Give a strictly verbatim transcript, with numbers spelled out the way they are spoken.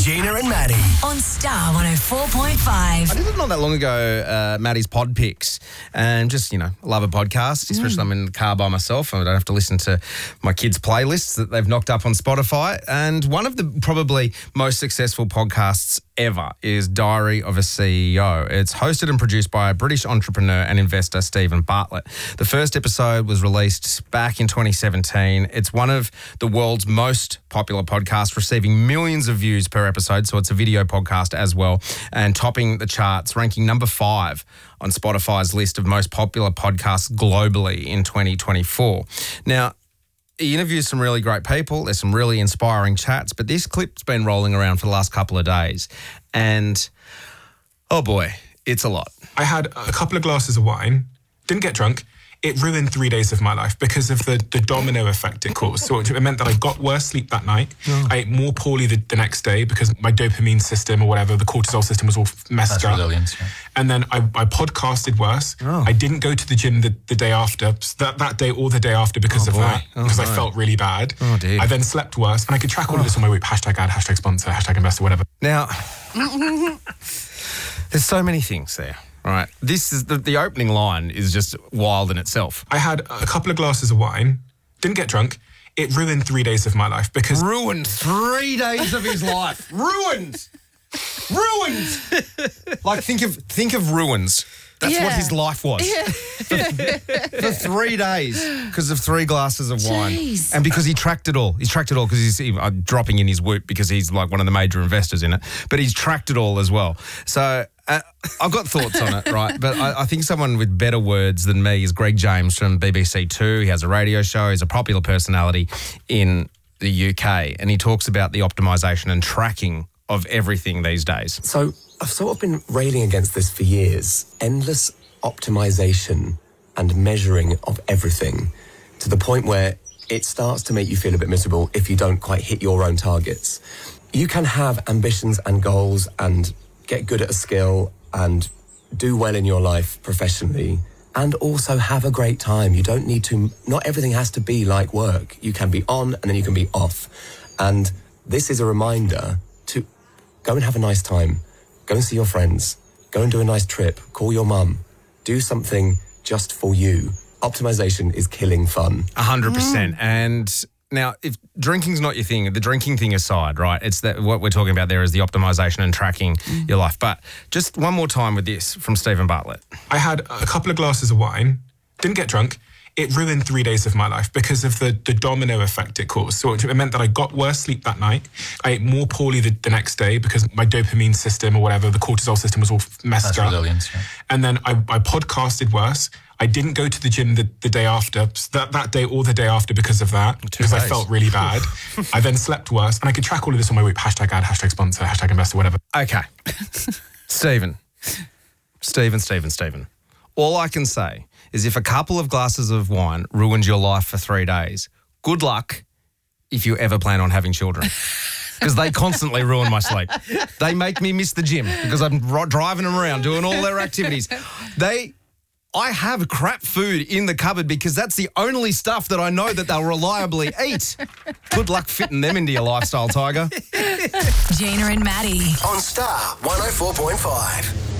Gina and Maddie on Star one oh four point five. I did it not that long ago, uh, Maddie's Pod Picks, and just, you know, love a podcast, especially mm. I'm in the car by myself. I don't have to listen to my kids' playlists that they've knocked up on Spotify. And one of the probably most successful podcasts ever is Diary of a C E O. It's hosted and produced by British entrepreneur and investor Stephen Bartlett. The first episode was released back in twenty seventeen. It's one of the world's most popular podcasts, receiving millions of views per episode, so it's a video podcast as well, and topping the charts, ranking number five on Spotify's list of most popular podcasts globally in twenty twenty-four. Now, he interviews some really great people. There's some really inspiring chats, but this clip's been rolling around for the last couple of days, and oh boy, it's a lot. I had a couple of glasses of wine, didn't get drunk. It ruined three days of my life because of the, the domino effect it caused. So it meant that I got worse sleep that night. Oh. I ate more poorly the, the next day because my dopamine system or whatever, the cortisol system was all messed That's up. Resilience, yeah. And then I, I podcasted worse. Oh. I didn't go to the gym the, the day after, that, that day or the day after because oh, of boy. that, oh, because no. I felt really bad. Oh, dear. I then slept worse, and I could track all oh. of this on my Whoop. Hashtag ad, hashtag sponsor, hashtag investor, whatever. Now, there's so many things there. All right. This is the, the opening line is just wild in itself. I had a couple of glasses of wine, didn't get drunk. It ruined three days of my life because... Ruined three days of his life. Ruined. Ruined. Like, think of think of ruins. That's yeah. what his life was. Yeah. for, for three days because of three glasses of wine. Jeez. And because he tracked it all. He's tracked it all because he's he, uh, dropping in his Whoop because he's like one of the major investors in it. But he's tracked it all as well. So uh, I've got thoughts on it, right? But I, I think someone with better words than me is Greg James from B B C Two. He has a radio show. He's a popular personality in the U K. And he talks about the optimisation and tracking of everything these days. So I've sort of been railing against this for years. Endless optimization and measuring of everything to the point where it starts to make you feel a bit miserable if you don't quite hit your own targets. You can have ambitions and goals and get good at a skill and do well in your life professionally and also have a great time. You don't need to, not everything has to be like work. You can be on and then you can be off. And this is a reminder to go and have a nice time. Go and see your friends. Go and do a nice trip. Call your mum. Do something just for you. Optimization is killing fun. A hundred percent. And now, if drinking's not your thing, the drinking thing aside, right? It's that what we're talking about there is the optimization and tracking mm. your life. But just one more time with this from Stephen Bartlett. I had a couple of glasses of wine, didn't get drunk. It ruined three days of my life because of the, the domino effect it caused. So it meant that I got worse sleep that night. I ate more poorly the, the next day because my dopamine system or whatever, the cortisol system was all messed That's up. Resilience, yeah. And then I, I podcasted worse. I didn't go to the gym the, the day after, that, that day or the day after because of that, Two because days. I felt really bad. I then slept worse, and I could track all of this on my Whoop. Hashtag ad, hashtag sponsor, hashtag investor, whatever. Okay. Stephen. Stephen, Stephen, Stephen. All I can say is if a couple of glasses of wine ruined your life for three days, good luck if you ever plan on having children. Because they constantly ruin my sleep. They make me miss the gym because I'm r- driving them around doing all their activities. They... I have crap food in the cupboard because that's the only stuff that I know that they'll reliably eat. Good luck fitting them into your lifestyle, Tiger. Gina and Maddie on Star one oh four point five.